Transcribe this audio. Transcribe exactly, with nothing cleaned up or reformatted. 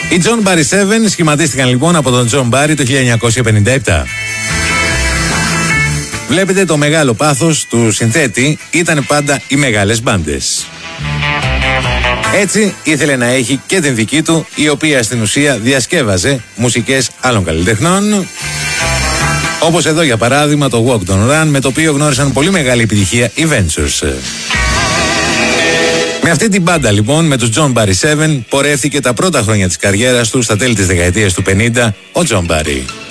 Οι John Barry Seven σχηματίστηκαν λοιπόν από τον John Barry το χίλια εννιακόσια πενήντα επτά. Βλέπετε, το μεγάλο πάθος του συνθέτη ήταν πάντα οι μεγάλες μπάντες. Έτσι ήθελε να έχει και την δική του, η οποία στην ουσία διασκεύαζε μουσικές άλλων καλλιτεχνών, όπως εδώ για παράδειγμα το Walk Don't Run, με το οποίο γνώρισαν πολύ μεγάλη επιτυχία οι Ventures. Με αυτή την μπάντα λοιπόν, με τους John Barry Seven, πορεύτηκε τα πρώτα χρόνια της καριέρας του στα τέλη της δεκαετίας του πενήντα ο John Barry.